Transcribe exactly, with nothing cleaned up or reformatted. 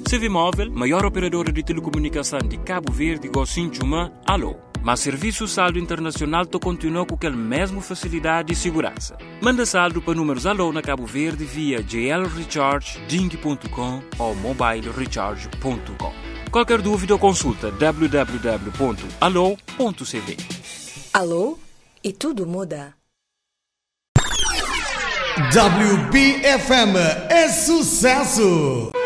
Civimóvel, maior operadora de telecomunicação de Cabo Verde, Gocinchuma, Alô. Mas serviço saldo internacional to continua com aquela mesma facilidade e segurança. Manda saldo para números Alô na Cabo Verde via j l recharge ding ponto com ou mobile recharge ponto com. Qualquer dúvida ou consulta w w w ponto alô ponto c v. Alô e tudo muda. W B F M é sucesso!